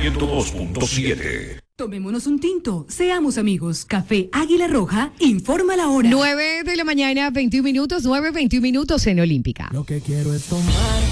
102.7. Tomémonos un tinto, seamos amigos. Café Águila Roja, informa la hora. 9 de la mañana, 21 minutos, 9:21 en Olímpica. Lo que quiero es tomar